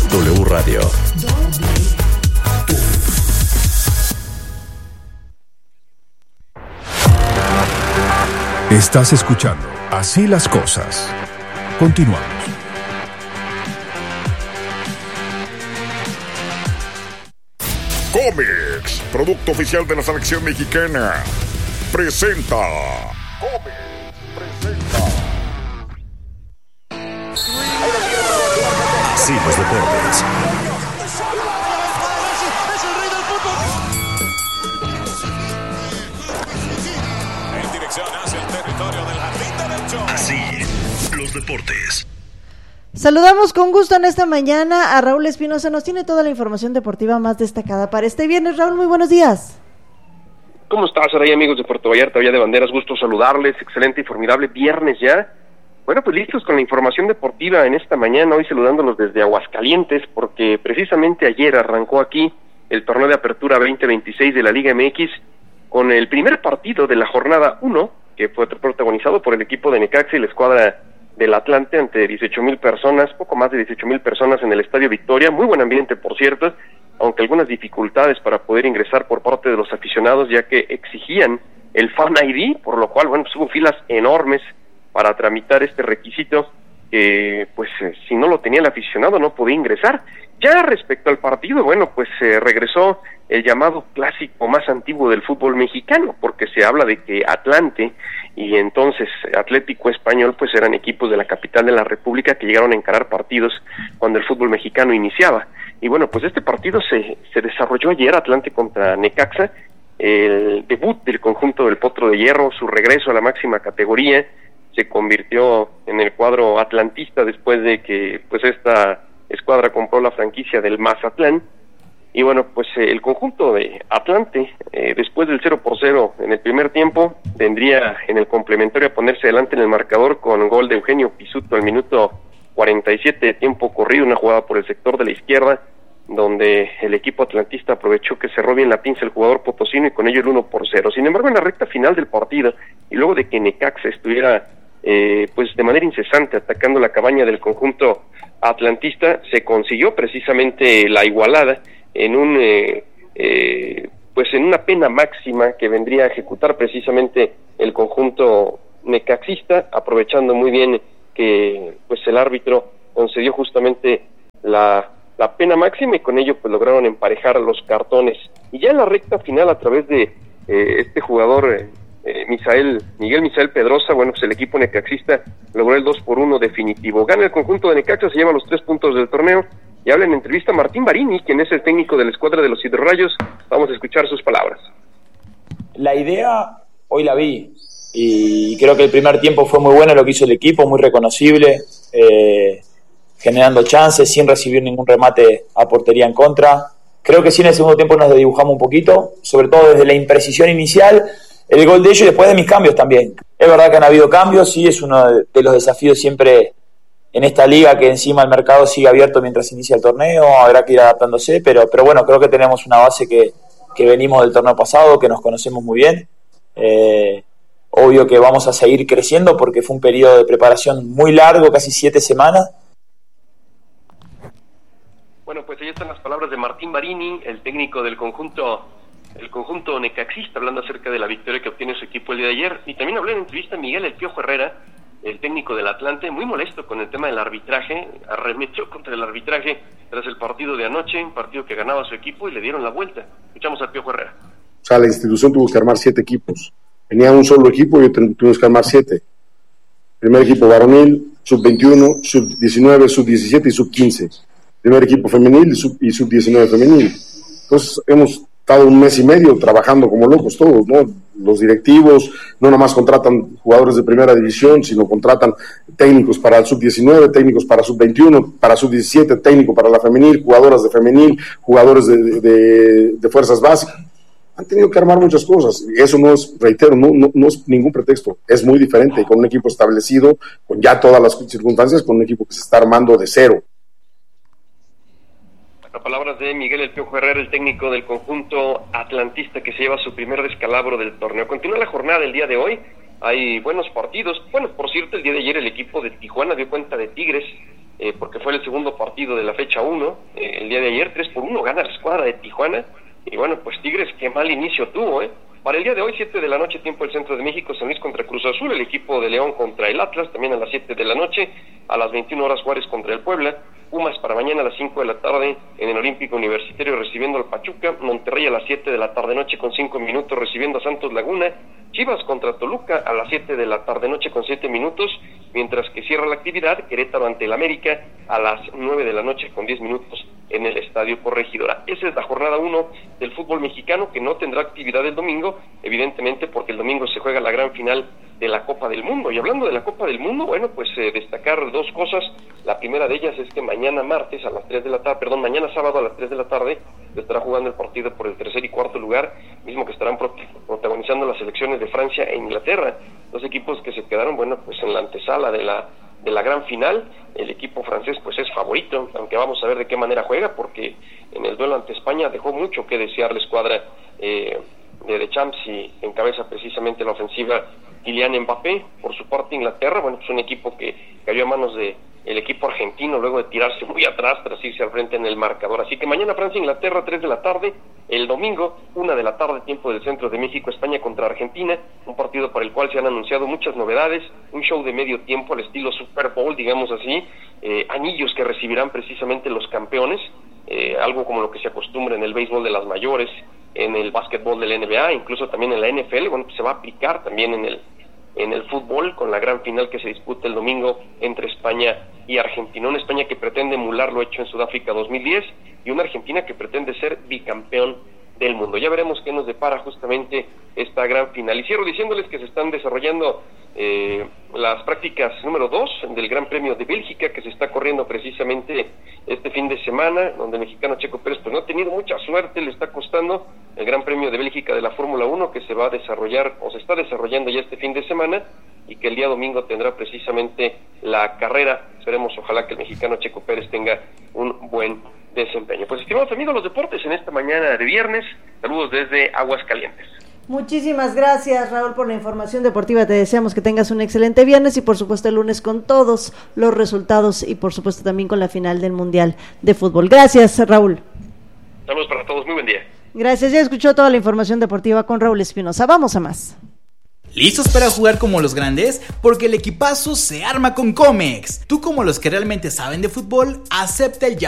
W Radio. Estás escuchando Así las Cosas. Continuamos. Comex, producto oficial de la selección mexicana, presenta. Así los deportes. En dirección hacia el territorio del jardín derecho. Así los deportes. Saludamos con gusto en esta mañana a Raúl Espinosa. Nos tiene toda la información deportiva más destacada para este viernes. Raúl, muy buenos días. ¿Cómo estás, Saray, amigos de Puerto Vallarta, Villa de Banderas? Gusto saludarles. Excelente y formidable viernes ya. Bueno, pues listos con la información deportiva en esta mañana, hoy saludándolos desde Aguascalientes, porque precisamente ayer arrancó aquí el torneo de apertura 2026 de la Liga MX, con el primer partido de la jornada 1, que fue protagonizado por el equipo de Necaxa y la escuadra del Atlante ante 18,000 personas, poco más de 18,000 personas en el Estadio Victoria, muy buen ambiente por cierto, aunque algunas dificultades para poder ingresar por parte de los aficionados, ya que exigían el Fan ID, por lo cual, bueno, pues hubo filas enormes para tramitar este requisito, si no lo tenía el aficionado no podía ingresar. Ya respecto al partido, bueno, pues regresó el llamado clásico más antiguo del fútbol mexicano, porque se habla de que Atlante y entonces Atlético Español pues eran equipos de la capital de la República que llegaron a encarar partidos cuando el fútbol mexicano iniciaba. Y bueno, pues este partido se desarrolló ayer, Atlante contra Necaxa, el debut del conjunto del Potro de Hierro, su regreso a la máxima categoría, se convirtió en el cuadro atlantista después de que pues esta escuadra compró la franquicia del Mazatlán. Y bueno, pues el conjunto de Atlante, después del 0-0 en el primer tiempo, vendría en el complementario a ponerse delante en el marcador con gol de Eugenio Pisuto al minuto 47 de tiempo corrido, una jugada por el sector de la izquierda, donde el equipo atlantista aprovechó que cerró bien la pinza el jugador potosino y con ello el 1-0. Sin embargo, en la recta final del partido, y luego de que Necaxa estuviera pues de manera incesante atacando la cabaña del conjunto atlantista, se consiguió precisamente la igualada en en una pena máxima que vendría a ejecutar precisamente el conjunto necaxista, aprovechando muy bien que pues el árbitro concedió justamente la pena máxima y con ello pues lograron emparejar los cartones. Y ya en la recta final, a través de este jugador Miguel Misael Pedrosa, bueno, pues el equipo necaxista logró el 2-1 definitivo. Gana el conjunto de Necaxa, se lleva los 3 puntos del torneo, y habla en entrevista Martín Barini, quien es el técnico de la escuadra de los Hidrorrayos. Vamos a escuchar sus palabras. La idea hoy la vi, y creo que el primer tiempo fue muy bueno lo que hizo el equipo, muy reconocible, generando chances, sin recibir ningún remate a portería en contra. Creo que sí en el segundo tiempo nos desdibujamos un poquito, sobre todo desde la imprecisión inicial, el gol de ellos y después de mis cambios también. Es verdad que han habido cambios, sí, es uno de los desafíos siempre en esta liga, que encima el mercado sigue abierto mientras inicia el torneo, habrá que ir adaptándose, pero bueno, creo que tenemos una base que venimos del torneo pasado, que nos conocemos muy bien. Obvio que vamos a seguir creciendo porque fue un periodo de preparación muy largo, casi 7 semanas. Bueno, pues ahí están las palabras de Martín Barini, el técnico del conjunto necaxista, hablando acerca de la victoria que obtiene su equipo el día de ayer. Y también habló en entrevista Miguel El Piojo Herrera, el técnico del Atlante, muy molesto con el tema del arbitraje, arremetió contra el arbitraje tras el partido de anoche, un partido que ganaba su equipo y le dieron la vuelta. Escuchamos al Piojo Herrera. O sea, la institución tuvo que armar 7 equipos. Venía un solo equipo y tuvimos que armar 7. Primer equipo varonil, sub-21, sub-19, sub-17 y sub-15. Primer equipo femenil y sub-19 femenil. Entonces hemos estado 1 mes y medio trabajando como locos todos, ¿no? Los directivos no nomás contratan jugadores de primera división, sino contratan técnicos para el sub-19, técnicos para sub-21, para sub-17, técnico para la femenil, jugadoras de femenil, jugadores de fuerzas básicas. Han tenido que armar muchas cosas. Eso no es, reitero, no es ningún pretexto. Es muy diferente, con un equipo establecido, con ya todas las circunstancias, con un equipo que se está armando de cero. Las palabras de Miguel El Piojo Herrera, el técnico del conjunto atlantista que se lleva su primer descalabro del torneo. Continúa la jornada del día de hoy, hay buenos partidos. Bueno, por cierto, el día de ayer el equipo de Tijuana dio cuenta de Tigres, porque fue el segundo partido partido de la fecha 1, el día de ayer, 3-1, gana la escuadra de Tijuana, y bueno, pues Tigres, qué mal inicio tuvo, Para el día de hoy, 7 de la noche, tiempo del centro de México, San Luis contra Cruz Azul, el equipo de León contra el Atlas, también a las 7 de la noche, a las 21 horas Juárez contra el Puebla, Pumas para mañana a las 5 de la tarde en el Olímpico Universitario recibiendo al Pachuca, Monterrey a las 7 de la tarde noche con 5 minutos recibiendo a Santos Laguna, Chivas contra Toluca a las 7 de la tarde noche con 7 minutos, mientras que cierra la actividad Querétaro ante el América a las 9 de la noche con 10 minutos en el Estadio Corregidora. Esa es la jornada 1 del fútbol mexicano, que no tendrá actividad el domingo, evidentemente porque el domingo se juega la gran final de la Copa del Mundo. Y hablando de la Copa del Mundo, bueno, pues destacar dos cosas. La primera de ellas es que mañana sábado a las 3 de la tarde estará jugando el partido por el tercer y cuarto lugar, mismo que estarán protagonizando las selecciones de Francia e Inglaterra, dos equipos que se quedaron, bueno, pues en la antesala de la gran final. El equipo francés pues es favorito, aunque vamos a ver de qué manera juega, porque en el duelo ante España dejó mucho que desear la escuadra de Deschamps, y encabeza precisamente la ofensiva Kylian Mbappé. Por su parte Inglaterra, bueno, pues un equipo que cayó a manos de el equipo argentino luego de tirarse muy atrás tras irse al frente en el marcador. Así que mañana Francia-Inglaterra 3 de la tarde, el domingo 1 de la tarde tiempo del centro de México, España contra Argentina, un partido para el cual se han anunciado muchas novedades, un show de medio tiempo al estilo Super Bowl, digamos así, anillos que recibirán precisamente los campeones, algo como lo que se acostumbra en el béisbol de las mayores, en el básquetbol de la NBA, incluso también en la NFL. Bueno, pues se va a aplicar también en el fútbol, con la gran final que se disputa el domingo entre España y Argentina. Una España que pretende emular lo hecho en Sudáfrica 2010 y una Argentina que pretende ser bicampeón del mundo. Ya veremos qué nos depara justamente esta gran final. Y cierro diciéndoles que se están desarrollando las prácticas número 2 del Gran Premio de Bélgica, que se está corriendo precisamente este fin de semana, donde el mexicano Checo Pérez pues no ha tenido mucha suerte, le está costando el Gran Premio de Bélgica de la Fórmula 1, que se va a desarrollar, o se está desarrollando ya este fin de semana, y que el día domingo tendrá precisamente la carrera. Esperemos, ojalá, que el mexicano Checo Pérez tenga un buen desempeño. Pues, estimados amigos, los deportes en esta mañana de viernes. Saludos desde Aguascalientes. Muchísimas gracias, Raúl, por la información deportiva. Te deseamos que tengas un excelente viernes y por supuesto el lunes con todos los resultados y por supuesto también con la final del Mundial de Fútbol. Gracias, Raúl. Saludos para todos, muy buen día. Gracias, ya escuchó toda la información deportiva con Raúl Espinosa. Vamos a más. ¿Listos para jugar como los grandes? Porque el equipazo se arma con Comex. Tú, como los que realmente saben de fútbol, acepta el llamado